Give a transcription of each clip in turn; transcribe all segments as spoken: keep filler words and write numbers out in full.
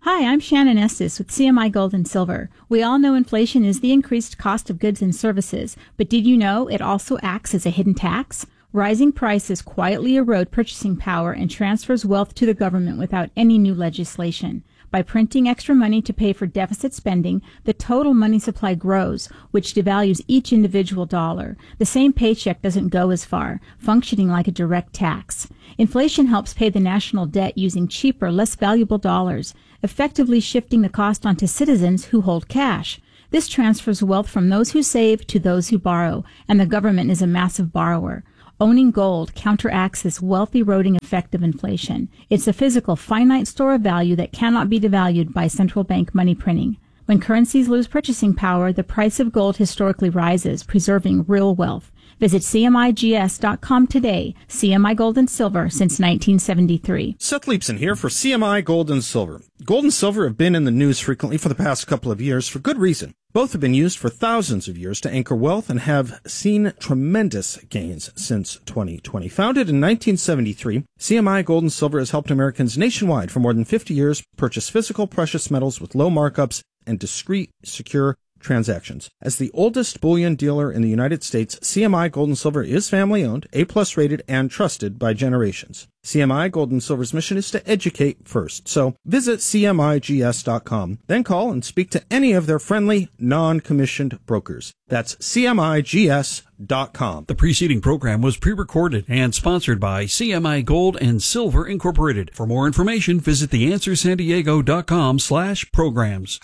Hi, I'm Shannon Estes with C M I Gold and Silver. We all know inflation is the increased cost of goods and services, but did you know it also acts as a hidden tax? Rising prices quietly erode purchasing power and transfers wealth to the government without any new legislation. By printing extra money to pay for deficit spending, the total money supply grows, which devalues each individual dollar. The same paycheck doesn't go as far, functioning like a direct tax. Inflation helps pay the national debt using cheaper, less valuable dollars, effectively shifting the cost onto citizens who hold cash. This transfers wealth from those who save to those who borrow, and the government is a massive borrower. Owning gold counteracts this wealth-eroding effect of inflation. It's a physical, finite store of value that cannot be devalued by central bank money printing. When currencies lose purchasing power, the price of gold historically rises, preserving real wealth. Visit C M I G S dot com today. C M I Gold and Silver since nineteen seventy-three. Seth Leipson here for C M I Gold and Silver. Gold and silver have been in the news frequently for the past couple of years for good reason. Both have been used for thousands of years to anchor wealth and have seen tremendous gains since twenty twenty. Founded in nineteen seventy-three, C M I Gold and Silver has helped Americans nationwide for more than fifty years purchase physical precious metals with low markups and discreet, secure transactions. As the oldest bullion dealer in the United States, C M I Gold and Silver is family-owned, A-plus rated, and trusted by generations. C M I Gold and Silver's mission is to educate first. So visit C M I G S dot com, then call and speak to any of their friendly, non-commissioned brokers. That's C M I G S dot com. The preceding program was pre-recorded and sponsored by C M I Gold and Silver Incorporated. For more information, visit the answer san diego dot com slash programs.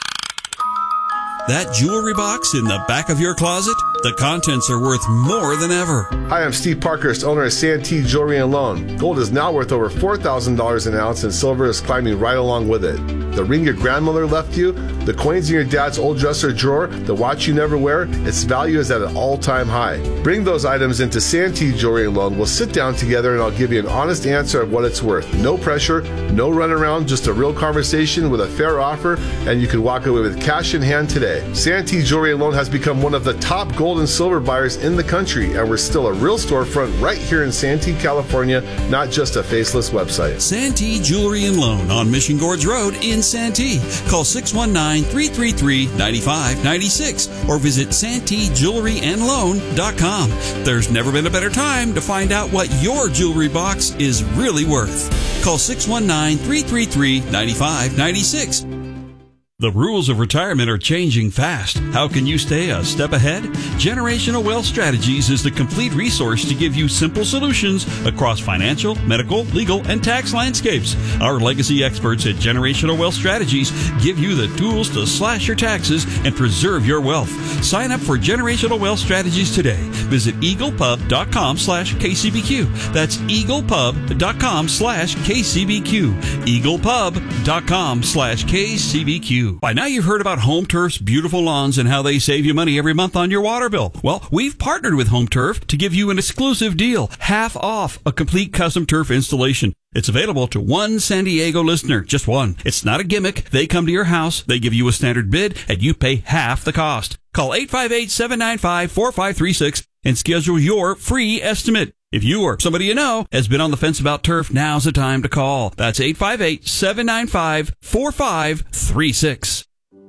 That jewelry box in the back of your closet? The contents are worth more than ever. Hi, I'm Steve Parkhurst, owner of Santee Jewelry and Loan. Gold is now worth over four thousand dollars an ounce, and silver is climbing right along with it. The ring your grandmother left you, the coins in your dad's old dresser drawer, the watch you never wear, its value is at an all-time high. Bring those items into Santee Jewelry and Loan. We'll sit down together and I'll give you an honest answer of what it's worth. No pressure, no runaround, just a real conversation with a fair offer, and you can walk away with cash in hand today. Santee Jewelry and Loan has become one of the top gold and silver buyers in the country, and we're still a real storefront right here in Santee, California, not just a faceless website. Santee Jewelry and Loan on Mission Gorge Road in Santee. Call six one nine, three three three, nine five nine six or visit santee jewelry and loan dot com. There's never been a better time to find out what your jewelry box is really worth. Call six one nine, three three three, nine five nine six. The rules of retirement are changing fast. How can you stay a step ahead? Generational Wealth Strategies is the complete resource to give you simple solutions across financial, medical, legal, and tax landscapes. Our legacy experts at Generational Wealth Strategies give you the tools to slash your taxes and preserve your wealth. Sign up for Generational Wealth Strategies today. Visit eaglepub.com slash KCBQ. That's eaglepub.com slash KCBQ. eaglepub.com slash KCBQ. By now you've heard about Home Turf's beautiful lawns and how they save you money every month on your water bill. Well, we've partnered with Home Turf to give you an exclusive deal, half off a complete custom turf installation. It's available to one San Diego listener, just one. It's not a gimmick. They come to your house, they give you a standard bid, and you pay half the cost. Call eight five eight, seven nine five, four five three six and schedule your free estimate. If you or somebody you know has been on the fence about turf, now's the time to call. That's eight five eight, seven nine five, four five three six.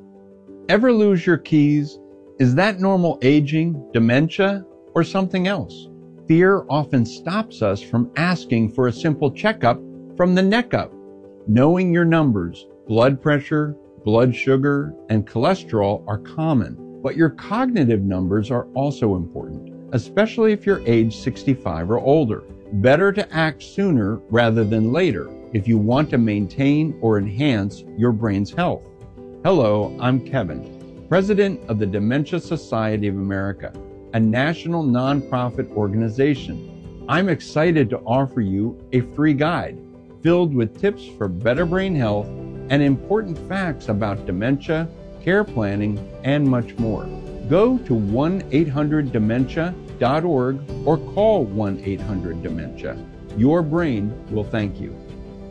Ever lose your keys? Is that normal aging, dementia, or something else? Fear often stops us from asking for a simple checkup from the neck up. Knowing your numbers, blood pressure, blood sugar, and cholesterol are common, but your cognitive numbers are also important, especially if you're age sixty-five or older. Better to act sooner rather than later if you want to maintain or enhance your brain's health. Hello, I'm Kevin, President of the Dementia Society of America, a national nonprofit organization. I'm excited to offer you a free guide filled with tips for better brain health and important facts about dementia, care planning, and much more. Go to one eight hundred dementia dot org or call one eight hundred dementia. Your brain will thank you.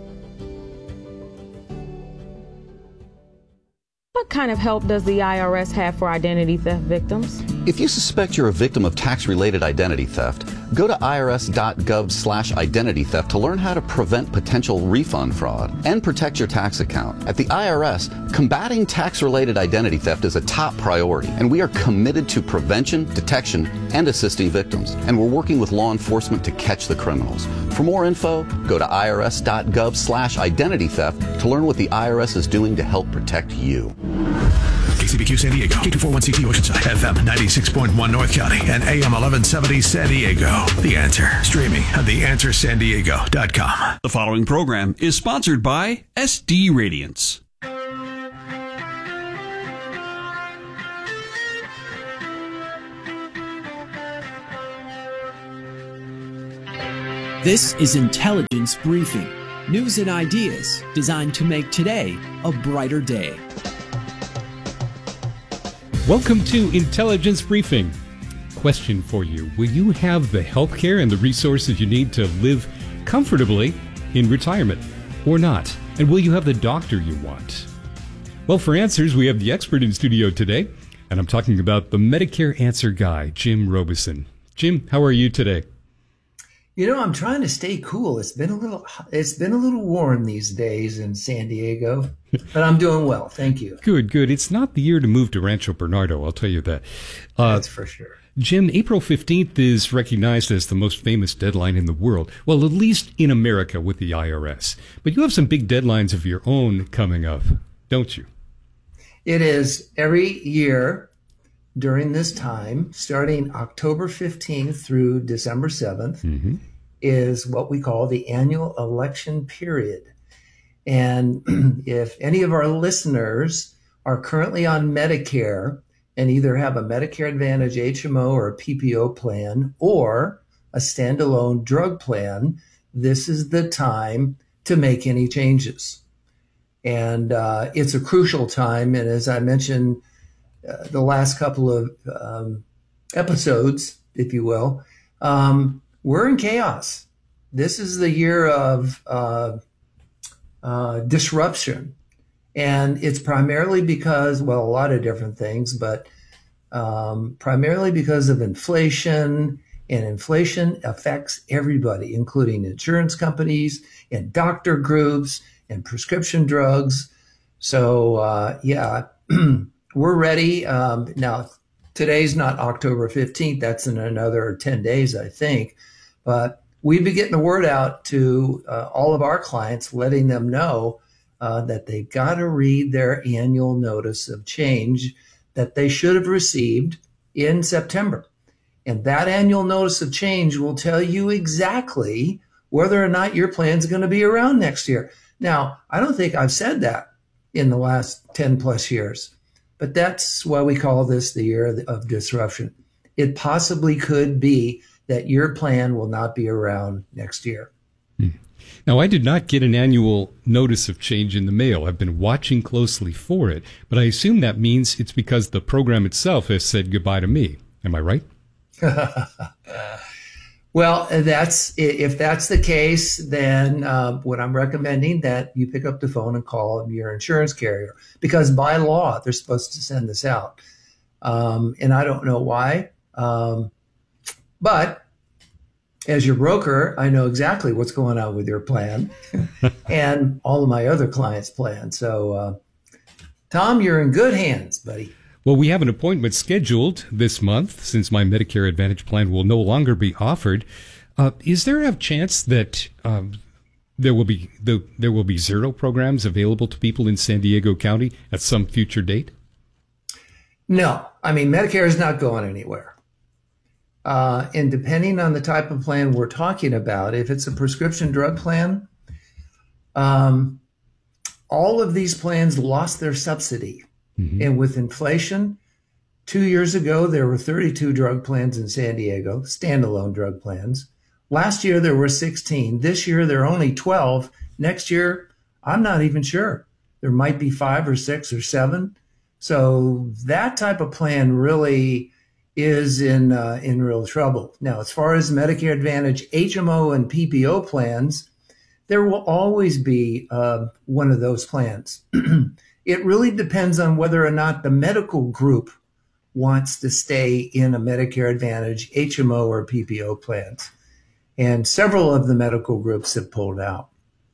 What kind of help does the I R S have for identity theft victims? If you suspect you're a victim of tax-related identity theft, Go to irs.gov slash identity theft to learn how to prevent potential refund fraud and protect your tax account. At the I R S, combating tax-related identity theft is a top priority, and we are committed to prevention, detection, and assisting victims. And we're working with law enforcement to catch the criminals. For more info, go to irs.gov slash identity theft to learn what the I R S is doing to help protect you. K C B Q San Diego, K two forty-one C T Oceanside, F M ninety-six point one North County, and A M eleven seventy San Diego. The Answer, streaming at the answer san diego dot com. The following program is sponsored by S D Radiance. This is Intelligence Briefing, news and ideas designed to make today a brighter day. Welcome to Intelligence Briefing. Question for you. Will you have the health care and the resources you need to live comfortably in retirement or not? And will you have the doctor you want? Well, for answers, we have the expert in studio today, and I'm talking about the Medicare Answer Guy, Jim Robison. Jim, how are you today? You know, I'm trying to stay cool. It's been a little, it's been a little warm these days in San Diego, but I'm doing well. Thank you. Good, good. It's not the year to move to Rancho Bernardo, I'll tell you that. Uh, That's for sure. Jim, April fifteenth is recognized as the most famous deadline in the world. Well, at least in America with the I R S. But you have some big deadlines of your own coming up, don't you? It is every year during this time, starting October fifteenth through December seventh, mm-hmm. is what we call the annual election period. And if any of our listeners are currently on Medicare and either have a Medicare Advantage H M O or a P P O plan or a standalone drug plan, this is the time to make any changes. And uh, it's a crucial time. And as I mentioned, Uh, the last couple of um, episodes, if you will, um, we're in chaos. This is the year of uh, uh, disruption. And it's primarily because, well, a lot of different things, but um, primarily because of inflation. And inflation affects everybody, including insurance companies and doctor groups and prescription drugs. So, uh, yeah. We're ready. Um, now, today's not October fifteenth. That's in another ten days, I think. But we've been getting the word out to uh, all of our clients, letting them know uh, that they've got to read their annual notice of change that they should have received in September. And that annual notice of change will tell you exactly whether or not your plan is going to be around next year. Now, I don't think I've said that in the last ten plus years. But that's why we call this the year of disruption. It possibly could be that your plan will not be around next year. Now, I did not get an annual notice of change in the mail. I've been watching closely for it, but I assume that means it's because the program itself has said goodbye to me. Am I right? Well, that's if that's the case, then uh, what I'm recommending that you pick up the phone and call your insurance carrier, because by law they're supposed to send this out, um, and I don't know why. Um, but as your broker, I know exactly what's going on with your plan and all of my other clients' plans. So, uh, Tom, you're in good hands, buddy. Well, we have an appointment scheduled this month since my Medicare Advantage plan will no longer be offered. Uh, is there a chance that um, there will be the, there will be zero programs available to people in San Diego County at some future date? No, I mean, Medicare is not going anywhere. Uh, and depending on the type of plan we're talking about, if it's a prescription drug plan, um, all of these plans lost their subsidy. Mm-hmm. And with inflation, two years ago, there were thirty-two drug plans in San Diego, standalone drug plans. Last year, there were sixteen. This year, there are only twelve. Next year, I'm not even sure. There might be five or six or seven. So that type of plan really is in uh, in real trouble. Now, as far as Medicare Advantage, H M O and P P O plans, there will always be uh, one of those plans. It really depends on whether or not the medical group wants to stay in a Medicare Advantage, H M O, or P P O plans. And several of the medical groups have pulled out.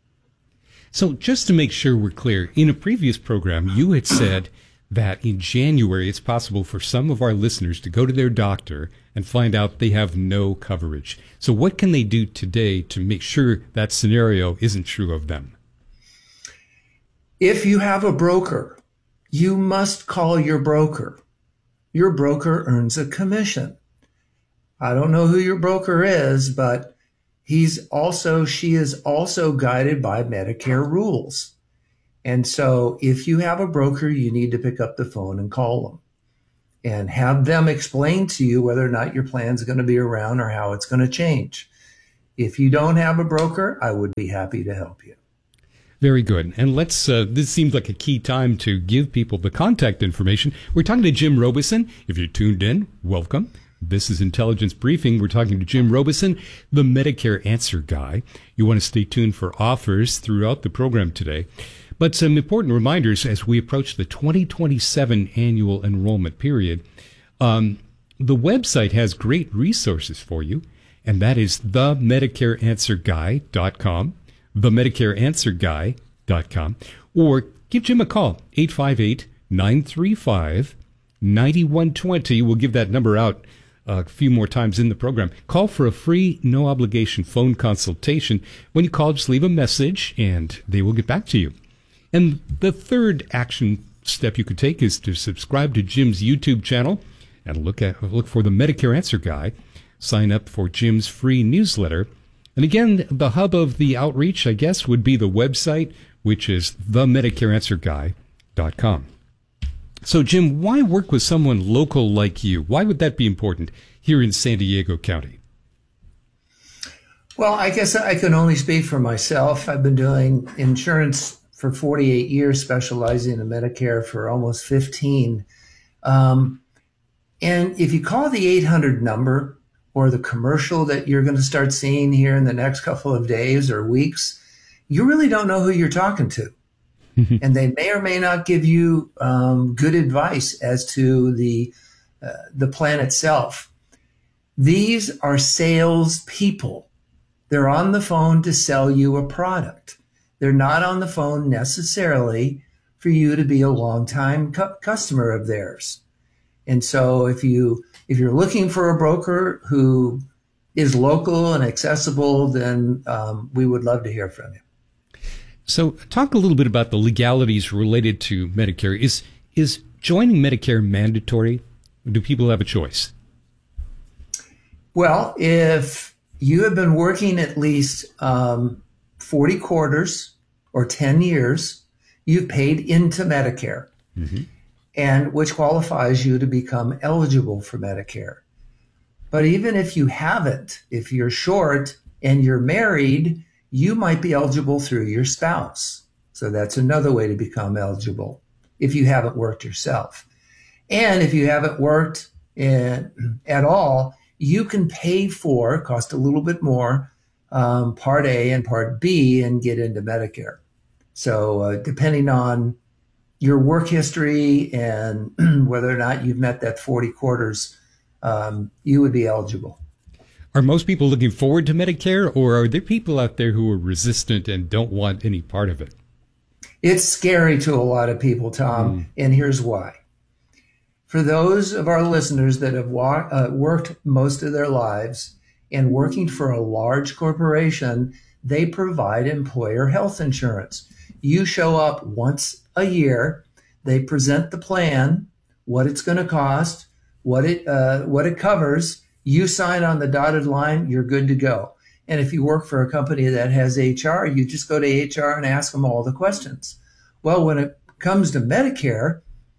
So just to make sure we're clear, in a previous program, you had said that in January, it's possible for some of our listeners to go to their doctor and find out they have no coverage. So what can they do today to make sure that scenario isn't true of them? If you have a broker, you must call your broker. Your broker earns a commission. I don't know who your broker is, but he's also, she is also guided by Medicare rules. And so if you have a broker, you need to pick up the phone and call them and have them explain to you whether or not your plan is going to be around or how it's going to change. If you don't have a broker, I would be happy to help you. Very good. And let's, uh, this seems like a key time to give people the contact information. We're talking to Jim Robison. If you're tuned in, welcome. This is Intelligence Briefing. We're talking to Jim Robison, the Medicare Answer Guy. You want to stay tuned for offers throughout the program today. But some important reminders as we approach the twenty twenty-seven annual enrollment period. Um, the website has great resources for you, and that is the medicare answer guy dot com, the medicare answer guy dot com, or give Jim a call, eight five eight, nine three five, nine one two zero. We'll give that number out a few more times in the program. Call for a free, no-obligation phone consultation. When you call, just leave a message, and they will get back to you. And the third action step you could take is to subscribe to Jim's YouTube channel and look at look for the Medicare Answer Guy. Sign up for Jim's free newsletter. And again, the hub of the outreach, I guess, would be the website, which is the medicare answer guy dot com. So, Jim, why work with someone local like you? Why would that be important here in San Diego County? Well, I guess I can only speak for myself. I've been doing insurance for forty-eight years, specializing in Medicare for almost fifteen. Um, and if you call the eight hundred number or the commercial that you're going to start seeing here in the next couple of days or weeks, you really don't know who you're talking to. And they may or may not give you um, good advice as to the uh, the plan itself. These are sales people. They're on the phone to sell you a product. They're not on the phone necessarily for you to be a longtime cu- customer of theirs. And so if you if you're looking for a broker who is local and accessible, then um, we would love to hear from you. So talk a little bit about the legalities related to Medicare. Is is joining Medicare mandatory? Do people have a choice? Well, if you have been working at least um, forty quarters or ten years, you've paid into Medicare, mm-hmm. and which qualifies you to become eligible for Medicare. But even if you haven't, if you're short and you're married, you might be eligible through your spouse. So that's another way to become eligible if you haven't worked yourself. And if you haven't worked in, at all, you can pay for, cost a little bit more, um, Part A and Part B and get into Medicare. So uh, depending on your work history and whether or not you've met that forty quarters, um, you would be eligible. Are most people looking forward to Medicare, or are there people out there who are resistant and don't want any part of it? It's scary to a lot of people, Tom, mm. and here's why. For those of our listeners that have wa- uh, worked most of their lives and working for a large corporation, they provide employer health insurance. You show up once a year, they present the plan, what it's going to cost, what it uh, what it covers. You sign on the dotted line, you're good to go. And if you work for a company that has H R, you just go to H R and ask them all the questions. Well, when it comes to Medicare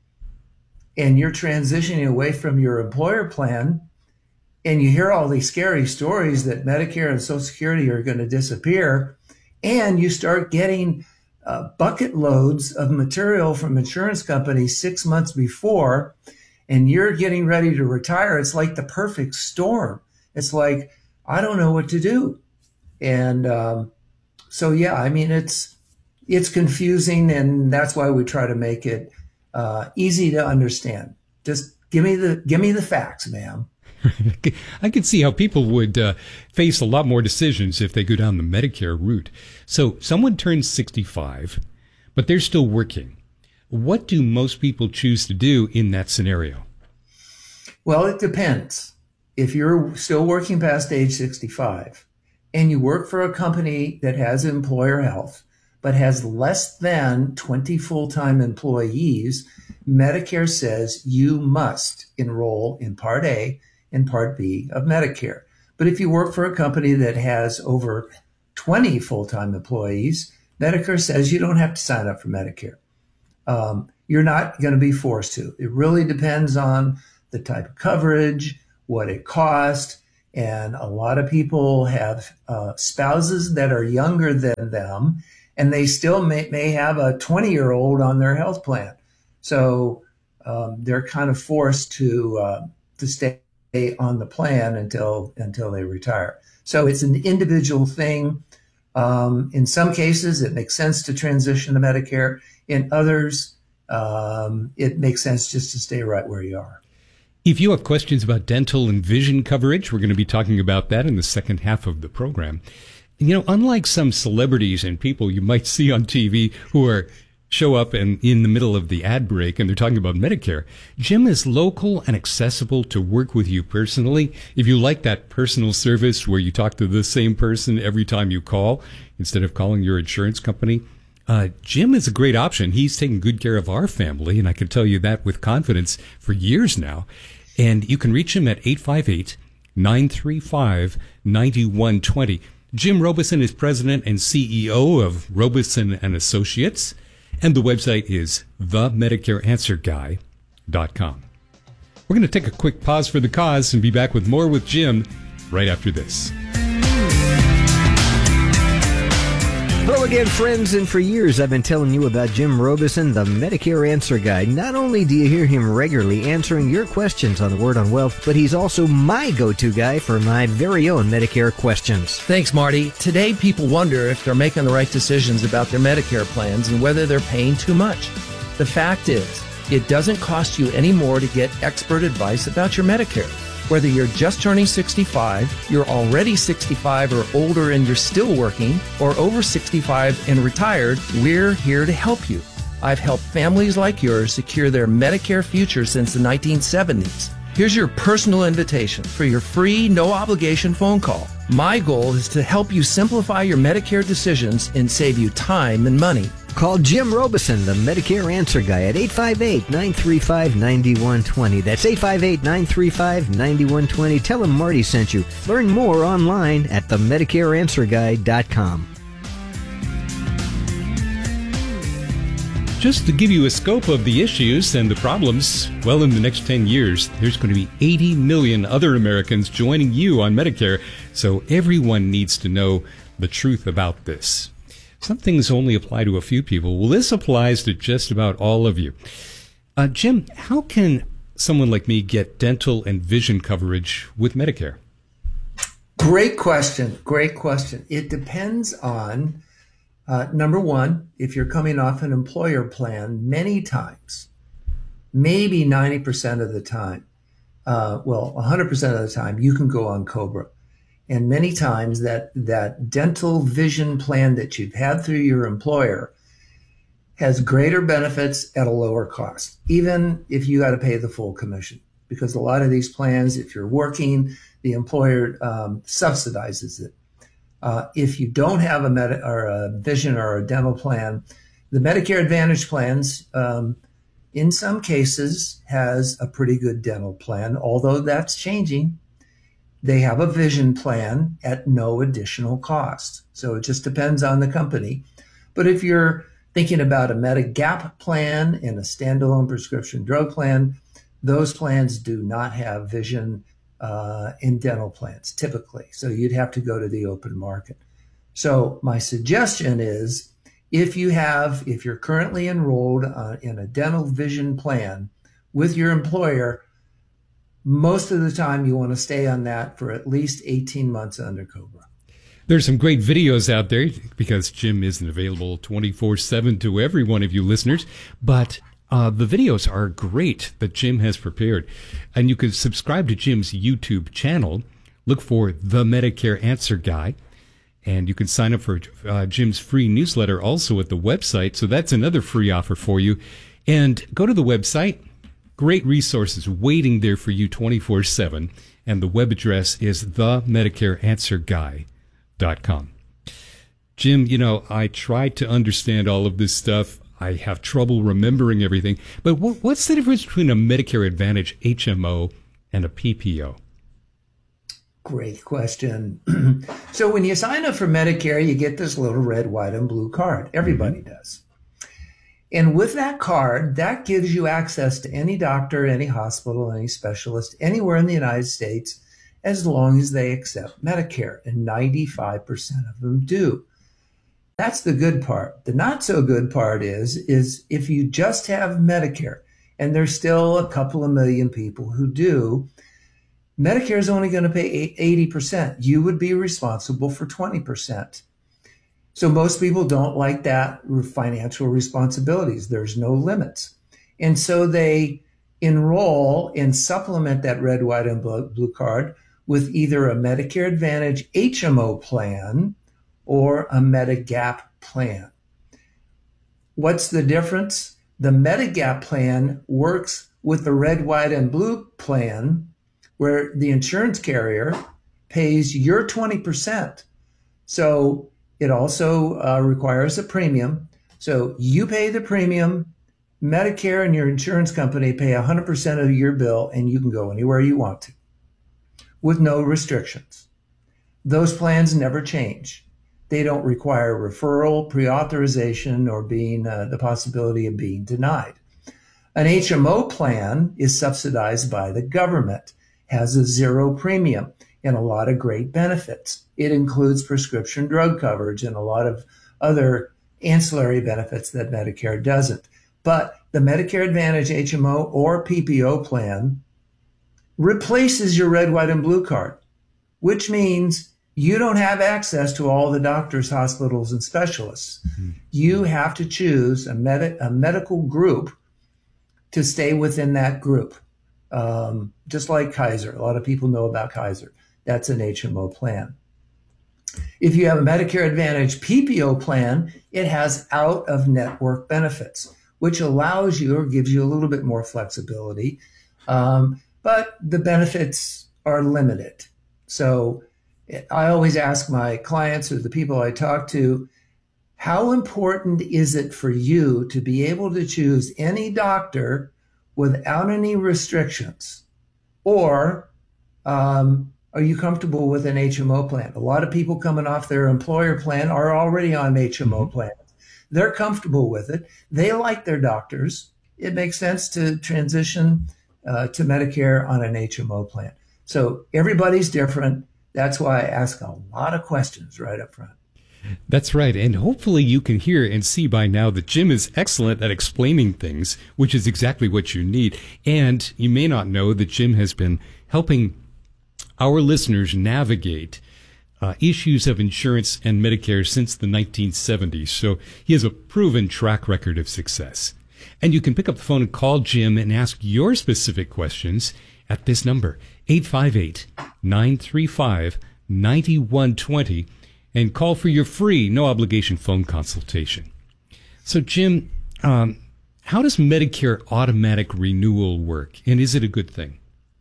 and you're transitioning away from your employer plan and you hear all these scary stories that Medicare and Social Security are going to disappear, and you start getting uh, bucket loads of material from insurance companies six months before, and you're getting ready to retire, it's like the perfect storm. It's like, I don't know what to do. And um, so, yeah, I mean, it's it's confusing, and that's why we try to make it uh, easy to understand. Just Give me the give me the facts, ma'am. I could see how people would uh, face a lot more decisions if they go down the Medicare route. So someone turns sixty-five, but they're still working. What do most people choose to do in that scenario? Well, it depends. If you're still working past age sixty-five and you work for a company that has employer health, but has less than twenty full-time employees, Medicare says you must enroll in Part A and Part B of Medicare. But if you work for a company that has over twenty full-time employees, Medicare says you don't have to sign up for Medicare. Um, you're not going to be forced to. It really depends on the type of coverage, what it costs, and a lot of people have uh, spouses that are younger than them, and they still may, may have a twenty-year-old on their health plan. So um, they're kind of forced to uh, to stay on the plan until until they retire. So it's an individual thing. Um, in some cases, it makes sense to transition to Medicare. In others, um, it makes sense just to stay right where you are. If you have questions about dental and vision coverage, we're going to be talking about that in the second half of the program. You know, unlike some celebrities and people you might see on T V who are show up and in the middle of the ad break and they're talking about Medicare, Jim is local and accessible to work with you personally. If you like that personal service where you talk to the same person every time you call instead of calling your insurance company, uh, Jim is a great option. He's taken good care of our family, and I can tell you that with confidence for years now. And you can reach him at eight five eight, nine three five, nine one two zero. Jim Robison is president and C E O of Robison and Associates, and the website is the medicare answer guy dot com. We're going to take a quick pause for the cause and be back with more with Jim right after this. Hello again, friends, and for years I've been telling you about Jim Robison, the Medicare Answer Guy. Not only do you hear him regularly answering your questions on the Word on Wealth, but he's also my go-to guy for my very own Medicare questions. Thanks, Marty. Today, people wonder if they're making the right decisions about their Medicare plans and whether they're paying too much. The fact is, it doesn't cost you any more to get expert advice about your Medicare. Whether you're just turning sixty-five, you're already sixty-five or older and you're still working, or over sixty-five and retired, we're here to help you. I've helped families like yours secure their Medicare future since the nineteen seventies. Here's your personal invitation for your free, no-obligation phone call. My goal is to help you simplify your Medicare decisions and save you time and money. Call Jim Robison, the Medicare Answer Guy, at eight five eight, nine three five, nine one two zero. That's eight five eight, nine three five, nine one two zero. Tell him Marty sent you. Learn more online at the medicare answer guy dot com. Just to give you a scope of the issues and the problems, well, in the next ten years, there's going to be eighty million other Americans joining you on Medicare, so everyone needs to know the truth about this. Some things only apply to a few people. Well, this applies to just about all of you. Uh, Jim, how can someone like me get dental and vision coverage with Medicare? Great question. Great question. It depends on, uh, number one, if you're coming off an employer plan, many times, maybe ninety percent of the time, uh, well, one hundred percent of the time, you can go on COBRA. And many times that, that dental vision plan that you've had through your employer has greater benefits at a lower cost, even if you got to pay the full commission. Because a lot of these plans, if you're working, the employer um, subsidizes it. Uh, if you don't have a, med- or a vision or a dental plan, the Medicare Advantage plans, um, in some cases, has a pretty good dental plan, although that's changing. They have a vision plan at no additional cost. So it just depends on the company. But if you're thinking about a Medigap plan and a standalone prescription drug plan, those plans do not have vision uh, and dental plans typically. So you'd have to go to the open market. So my suggestion is if you have, if you're currently enrolled uh, in a dental vision plan with your employer, most of the time you want to stay on that for at least eighteen months under COBRA. There's some great videos out there because Jim isn't available twenty-four seven to every one of you listeners. But Uh, the videos are great that Jim has prepared. And you can subscribe to Jim's YouTube channel. Look for The Medicare Answer Guy. And you can sign up for uh, Jim's free newsletter also at the website. So that's another free offer for you. And go to the website. Great resources waiting there for you twenty-four seven. And the web address is the medicare answer guy dot com. Jim, you know, I try to understand all of this stuff. I have trouble remembering everything. But what, what's the difference between a Medicare Advantage H M O and a P P O? Great question. So when you sign up for Medicare, you get this little red, white, and blue card. Everybody mm-hmm. does. And with that card, that gives you access to any doctor, any hospital, any specialist, anywhere in the United States, as long as they accept Medicare. And ninety-five percent of them do. That's the good part. The not so good part is, is if you just have Medicare, and there's still a couple of million people who do, Medicare is only going to pay eighty percent. You would be responsible for twenty percent. So most people don't like that financial responsibilities. There's no limits. And so they enroll and supplement that red, white, and blue card with either a Medicare Advantage H M O plan or a Medigap plan. What's the difference? The Medigap plan works with the red, white, and blue plan where the insurance carrier pays your twenty percent. So it also uh, requires a premium. So you pay the premium, Medicare and your insurance company pay one hundred percent of your bill, and you can go anywhere you want to with no restrictions. Those plans never change. They don't require referral, pre-authorization, or being uh, the possibility of being denied. An H M O plan is subsidized by the government, has a zero premium, and a lot of great benefits. It includes prescription drug coverage and a lot of other ancillary benefits that Medicare doesn't. But the Medicare Advantage H M O or P P O plan replaces your red, white, and blue card, which means you don't have access to all the doctors, hospitals, and specialists. Mm-hmm. You have to choose a, med- a medical group to stay within that group. Um, just like Kaiser. A lot of people know about Kaiser. That's an H M O plan. If you have a Medicare Advantage P P O plan, it has out-of-network benefits, which allows you or gives you a little bit more flexibility. Um, but the benefits are limited. So I always ask my clients or the people I talk to, how important is it for you to be able to choose any doctor without any restrictions? Or um, are you comfortable with an H M O plan? A lot of people coming off their employer plan are already on H M O plans. They're comfortable with it. They like their doctors. It makes sense to transition uh, to Medicare on an H M O plan. So everybody's different. That's why I ask a lot of questions right up front. That's right. And hopefully you can hear and see by now that Jim is excellent at explaining things, which is exactly what you need. And you may not know that Jim has been helping our listeners navigate uh, issues of insurance and Medicare since the nineteen seventies. So he has a proven track record of success. And you can pick up the phone and call Jim and ask your specific questions at this number, eight five eight, nine three five, nine one two zero, and call for your free, no-obligation phone consultation. So, Jim, um, how does Medicare automatic renewal work, and is it a good thing?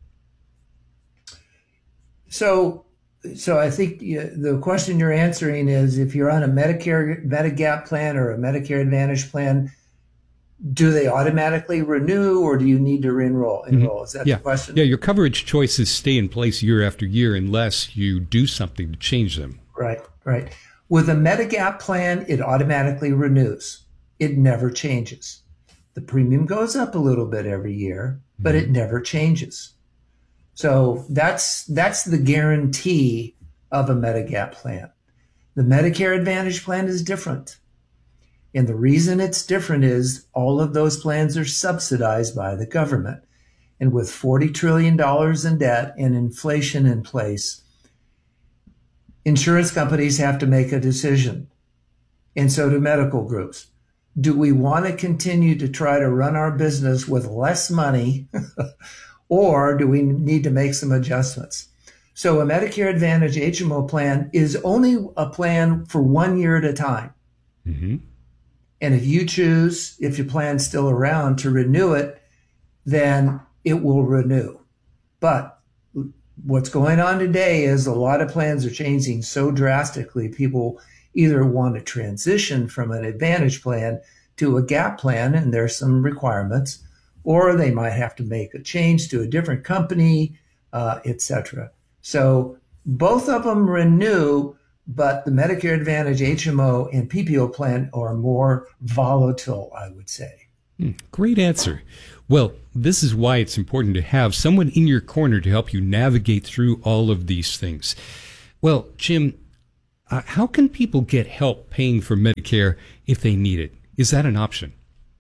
So, so I think the question you're answering is, if you're on a Medicare Medigap plan or a Medicare Advantage plan, do they automatically renew, or do you need to re-enroll? Enroll? Mm-hmm. Is that yeah. the question? Yeah, your coverage choices stay in place year after year unless you do something to change them. Right, right. With a Medigap plan, it automatically renews. It never changes. The premium goes up a little bit every year, but mm-hmm. it never changes. So that's that's the guarantee of a Medigap plan. The Medicare Advantage plan is different. And the reason it's different is all of those plans are subsidized by the government. And with forty trillion dollars in debt and inflation in place, insurance companies have to make a decision. And so do medical groups. do we want to continue to try to run our business with less money or do we need to make some adjustments? So a Medicare Advantage H M O plan is only a plan for one year at a time. Mm-hmm. And if you choose, if your plan's still around, to renew it, then it will renew. But what's going on today is a lot of plans are changing so drastically. People either want to transition from an Advantage plan to a gap plan, and there's some requirements, or they might have to make a change to a different company, uh, et cetera. So both of them renew, but the Medicare Advantage H M O and P P O plan are more volatile, I would say. Hmm, great answer. Well, this is why it's important to have someone in your corner to help you navigate through all of these things. Well, Jim, uh, how can people get help paying for Medicare if they need it? Is that an option?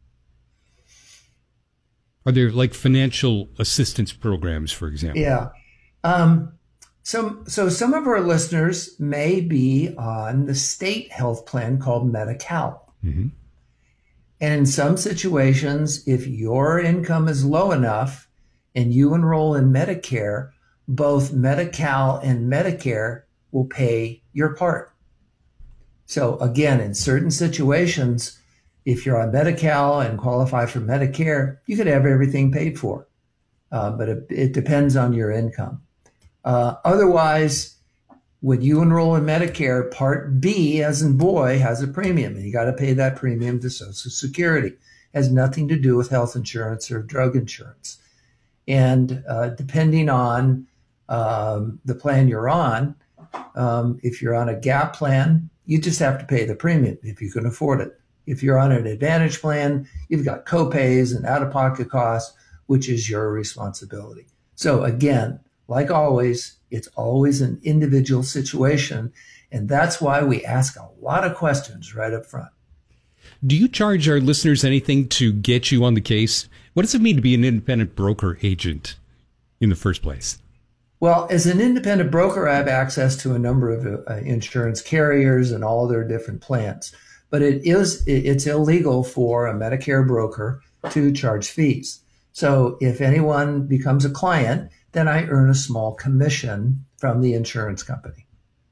Are there like financial assistance programs, for example? Yeah. Um, so, so some of our listeners may be on the state health plan called Medi-Cal. Mm-hmm. And in some situations, if your income is low enough and you enroll in Medicare, both Medi-Cal and Medicare will pay your part. So again, in certain situations, if you're on Medi-Cal and qualify for Medicare, you could have everything paid for, uh, but it, it depends on your income. Uh, otherwise, when you enroll in Medicare, Part B, as in boy, has a premium, and you got to pay that premium to Social Security. It has nothing to do with health insurance or drug insurance. And uh, depending on um, the plan you're on, um, if you're on a gap plan, you just have to pay the premium if you can afford it. If you're on an Advantage plan, you've got copays and out-of-pocket costs, which is your responsibility. So again, like always, it's always an individual situation, and that's why we ask a lot of questions right up front. Do you charge our listeners anything to get you on the case? What does it mean to be an independent broker agent in the first place? Well, as an independent broker, I have access to a number of uh, insurance carriers and all their different plans. But it is it's illegal for a Medicare broker to charge fees. So if anyone becomes a client, then I earn a small commission from the insurance company.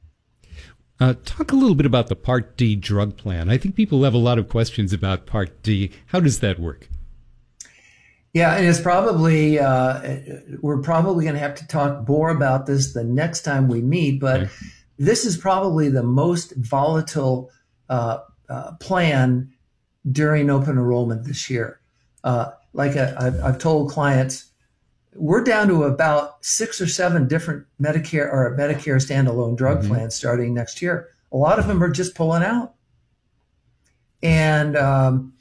Uh, talk a little bit about the Part D drug plan. I think people have a lot of questions about Part D. How does that work? Yeah, and it's probably, uh, we're probably going to have to talk more about this the next time we meet, but okay. This is probably the most volatile uh, uh, plan during open enrollment this year. Uh, like I, I've, I've told clients, we're down to about six or seven different Medicare or Medicare standalone drug mm-hmm. plans starting next year. A lot of them are just pulling out. And um,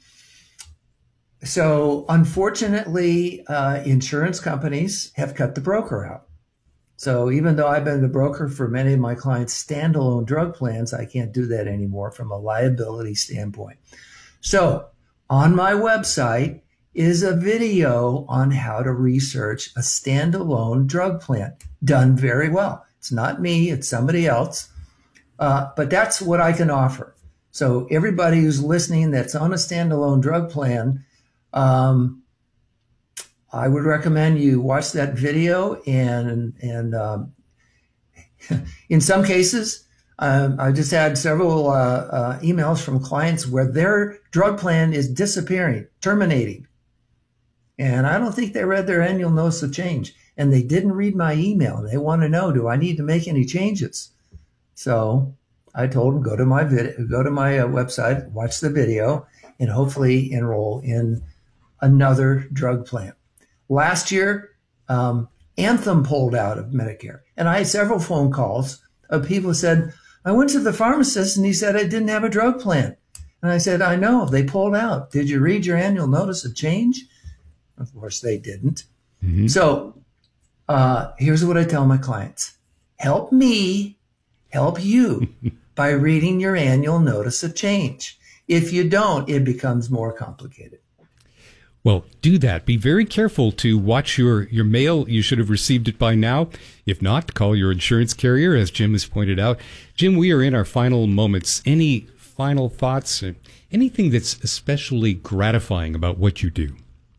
so unfortunately, uh, insurance companies have cut the broker out. So even though I've been the broker for many of my clients' standalone drug plans, I can't do that anymore from a liability standpoint. So on my website is a video on how to research a standalone drug plan. Done very well. It's not me, it's somebody else. Uh, but that's what I can offer. So everybody who's listening that's on a standalone drug plan, um, I would recommend you watch that video. And, and um, in some cases, um, I just had several uh, uh, emails from clients where their drug plan is disappearing, terminating. And I don't think they read their annual notice of change, and they didn't read my email. They want to know, do I need to make any changes? So I told them, go to my video, go to my uh, website, watch the video, and hopefully enroll in another drug plan. Last year, um, Anthem pulled out of Medicare, and I had several phone calls of people who said, I went to the pharmacist and he said I didn't have a drug plan. And I said, I know, they pulled out. Did you read your annual notice of change? Of course, they didn't. Mm-hmm. So uh, here's what I tell my clients. Help me help you by reading your annual notice of change. If you don't, it becomes more complicated. Well, do that. Be very careful to watch your, your mail. You should have received it by now. If not, call your insurance carrier, as Jim has pointed out. Jim, we are in our final moments. Any final thoughts? Anything that's especially gratifying about what you do?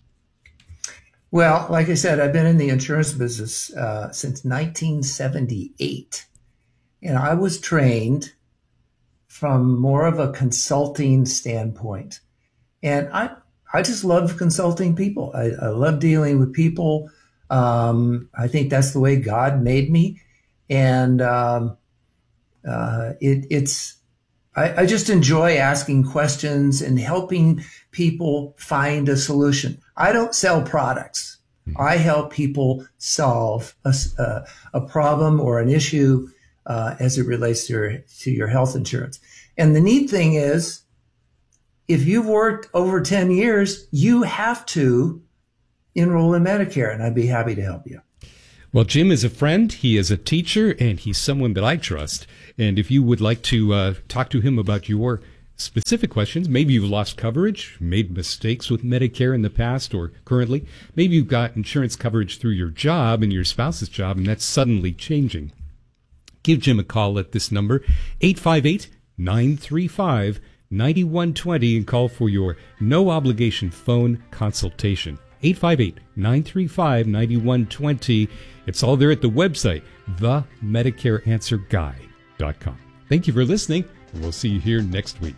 Well, like I said, I've been in the insurance business uh, since nineteen seventy-eight, and I was trained from more of a consulting standpoint. And I, I just love consulting people. I, I love dealing with people. Um, I think that's the way God made me. And um, uh, it, it's, I, I just enjoy asking questions and helping people find a solution. I don't sell products. I help people solve a, uh, a problem or an issue uh, as it relates to your, to your health insurance. And the neat thing is, if you've worked over ten years, you have to enroll in Medicare, and I'd be happy to help you. Well, Jim is a friend, he is a teacher, and he's someone that I trust. And if you would like to uh, talk to him about your specific questions, maybe you've lost coverage, made mistakes with Medicare in the past or currently, maybe you've got insurance coverage through your job and your spouse's job, and that's suddenly changing. Give Jim a call at this number, eight five eight, nine three five, nine one two zero, and call for your no-obligation phone consultation. eight five eight, nine three five, nine one two zero. It's all there at the website, the medicare answer guy dot com. Thank you for listening, and we'll see you here next week.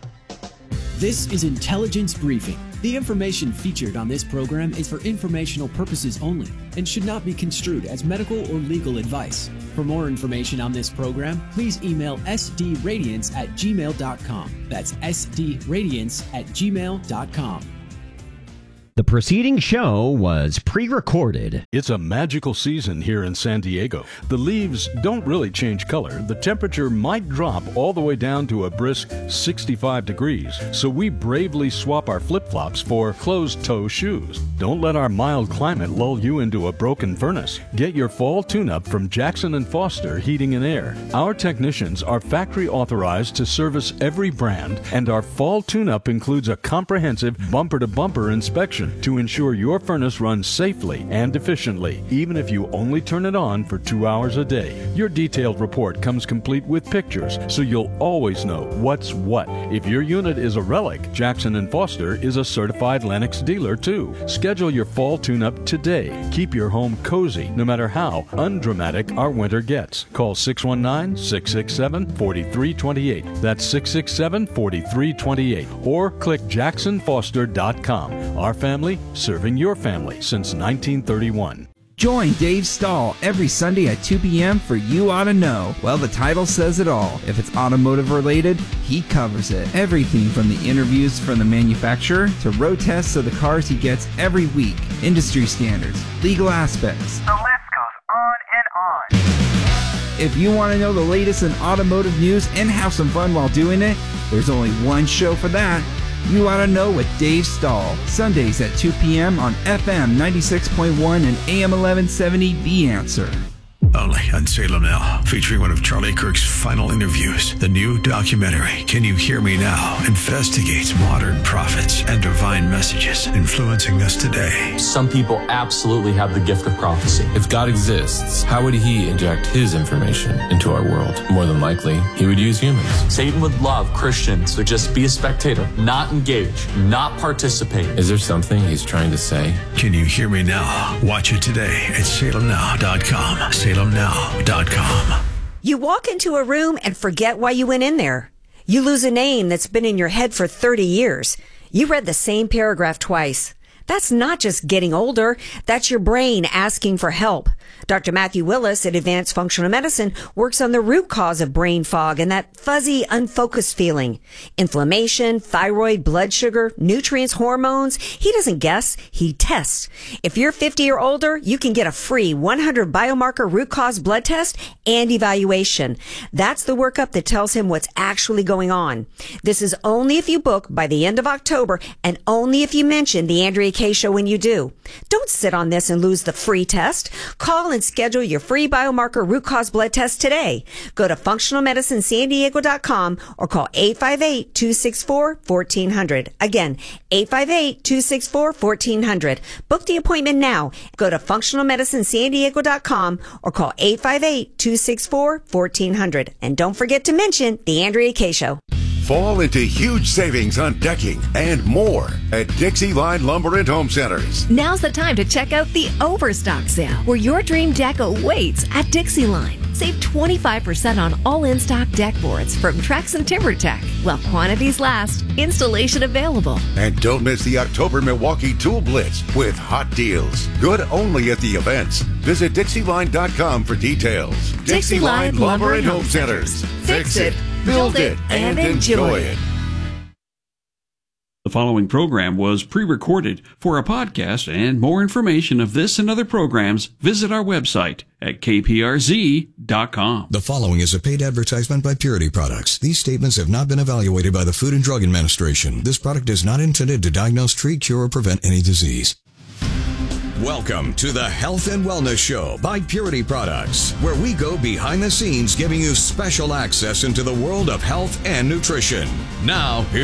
This is Intelligence Briefing. The information featured on this program is for informational purposes only and should not be construed as medical or legal advice. For more information on this program, please email s d radiance at gmail dot com. That's s d radiance at gmail dot com. The preceding show was pre-recorded. It's a magical season here in San Diego. The leaves don't really change color. The temperature might drop all the way down to a brisk sixty-five degrees. So we bravely swap our flip-flops for closed-toe shoes. Don't let our mild climate lull you into a broken furnace. Get your fall tune-up from Jackson and Foster Heating and Air. Our technicians are factory authorized to service every brand, and our fall tune-up includes a comprehensive bumper-to-bumper inspection to ensure your furnace runs safely and efficiently, even if you only turn it on for two hours a day. Your detailed report comes complete with pictures, so you'll always know what's what. If your unit is a relic, Jackson and Foster is a certified Lennox dealer too. Schedule your fall tune-up today. Keep your home cozy, no matter how undramatic our winter gets. Call six one nine, six six seven, four three two eight. That's six six seven, four three two eight. Or click jackson foster dot com. Our family serving your family since nineteen thirty-one. Join Dave Stahl every Sunday at two p.m. for You Ought to Know. Well, the title says it all. If it's automotive related, he covers it. Everything from the interviews from the manufacturer to road tests of the cars he gets every week, industry standards, legal aspects. The list goes on and on. If you want to know the latest in automotive news and have some fun while doing it, there's only one show for that. You Ought to Know with Dave Stahl, Sundays at two p.m. on F M ninety-six point one and A M eleven seventy The Answer. Only on Salem Now, featuring one of Charlie Kirk's final interviews. The new documentary, Can You Hear Me Now?, investigates modern prophets and divine messages influencing us today. Some people absolutely have the gift of prophecy. If God exists, how would he inject his information into our world? More than likely, he would use humans. Satan would love Christians to just be a spectator, not engage, not participate. Is there something he's trying to say? Can You Hear Me Now? Watch it today at salem now dot com. salem now dot com. You walk into a room and forget why you went in there. You lose a name that's been in your head for thirty years. You read the same paragraph twice. That's not just getting older. That's your brain asking for help. Doctor Matthew Willis at Advanced Functional Medicine works on the root cause of brain fog and that fuzzy, unfocused feeling. Inflammation, thyroid, blood sugar, nutrients, hormones. He doesn't guess, he tests. If you're fifty or older, you can get a free one hundred biomarker root cause blood test and evaluation. That's the workup that tells him what's actually going on. This is only if you book by the end of October and only if you mention the Andrea K Show when you do. Don't sit on this and lose the free test. Call and schedule your free biomarker root cause blood test today. Go to functional medicine san diego dot com or call eight five eight, two six four, one four zero zero. Again, eight five eight, two six four, one four zero zero. Book the appointment now. Go to functional medicine san diego dot com or call eight five eight, two six four, one four zero zero. And don't forget to mention the Andrea K Show. fall into huge savings on decking and more at Dixie Line Lumber and Home Centers. Now's the time to check out the Overstock Sale, where your dream deck awaits at Dixie Line. Save twenty-five percent on all in-stock deck boards from Trex and TimberTech. While quantities last, installation available. And don't miss the October Milwaukee Tool Blitz with hot deals. Good only at the events. Visit Dixie Line dot com for details. Dixie Line Lumber and Home Centers. Fix it, build it, and enjoy it. The following program was pre-recorded. For a podcast and more information of this and other programs, visit our website at k p r z dot com. The following is a paid advertisement by Purity Products. These statements have not been evaluated by the Food and Drug Administration. This product is not intended to diagnose, treat, cure, or prevent any disease. Welcome to the Health and Wellness Show by Purity Products, where we go behind the scenes giving you special access into the world of health and nutrition. Now,